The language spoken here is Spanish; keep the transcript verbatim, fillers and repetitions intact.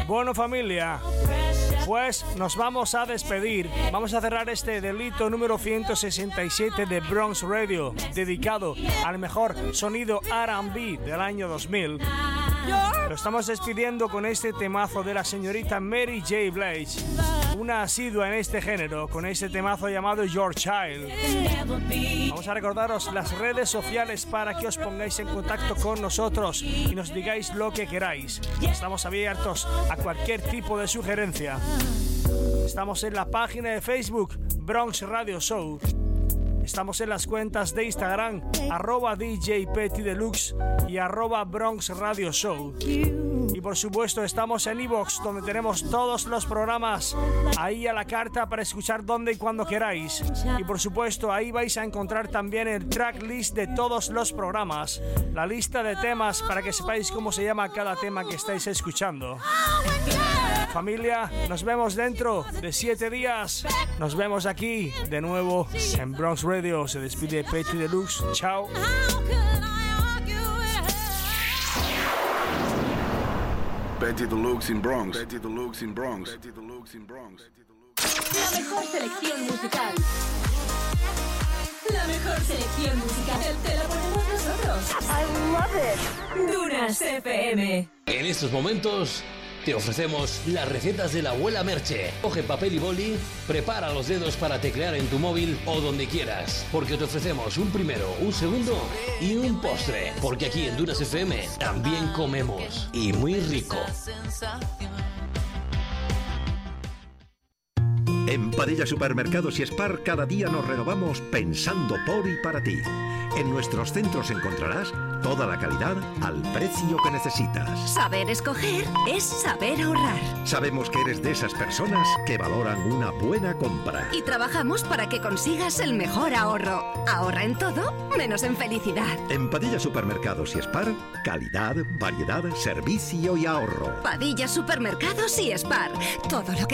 Bueno, familia, pues nos vamos a despedir. Vamos a cerrar este delito número ciento sesenta y siete de Bronx Radio, dedicado al mejor sonido R and B del año dos mil. Lo estamos despidiendo con este temazo de la señorita Mary J. Blige, una asidua en este género, con este temazo llamado Your Child. Vamos a recordaros las redes sociales para que os pongáis en contacto con nosotros y nos digáis lo que queráis. Estamos abiertos a cualquier tipo de sugerencia. Estamos en la página de Facebook Bronx Radio Show. Estamos en las cuentas de Instagram arroba D J Petty Deluxe y arroba Bronx Radio Show. Y por supuesto estamos en iVoox, donde tenemos todos los programas ahí a la carta para escuchar donde y cuando queráis. Y por supuesto ahí vais a encontrar también el tracklist de todos los programas, la lista de temas para que sepáis cómo se llama cada tema que estáis escuchando. Familia, nos vemos dentro de siete días. Nos vemos aquí de nuevo en Bronx Radio. Se despide Petty Deluxe. Chao. Petty Deluxe in Bronx. Petty Deluxe in Bronx. Petty Deluxe in Bronx. La mejor selección musical. La mejor selección musical te la ponemos nosotros. I love it. Dunas F M. En estos momentos te ofrecemos las recetas de la abuela Merche. Coge papel y boli, prepara los dedos para teclear en tu móvil o donde quieras, porque te ofrecemos un primero, un segundo y un postre, porque aquí en Dunas F M también comemos, y muy rico. En Padilla Supermercados y Spar cada día nos renovamos pensando por y para ti. En nuestros centros encontrarás toda la calidad al precio que necesitas. Saber escoger es saber ahorrar. Sabemos que eres de esas personas que valoran una buena compra. Y trabajamos para que consigas el mejor ahorro. Ahorra en todo, menos en felicidad. En Padilla Supermercados y Spar, calidad, variedad, servicio y ahorro. Padilla Supermercados y Spar. Todo lo que